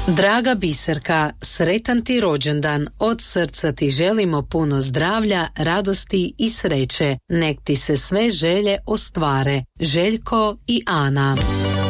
Draga Biserka, sretan ti rođendan, od srca ti želimo puno zdravlja, radosti i sreće. Nek ti se sve želje ostvare. Željko i Ana.